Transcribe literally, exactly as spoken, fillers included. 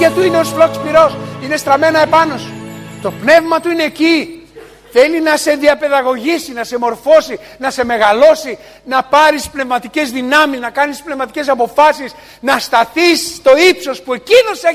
του είναι ο σφλόξ πυρός, είναι στραμμένα επάνω σου. Το πνεύμα του είναι εκεί. Θέλει να σε διαπαιδαγωγήσει, να σε μορφώσει, να σε μεγαλώσει, να πάρεις πνευματικές δυνάμεις, να κάνεις πνευματικές αποφάσεις, να σταθείς στο ύψος που εκείνος έχει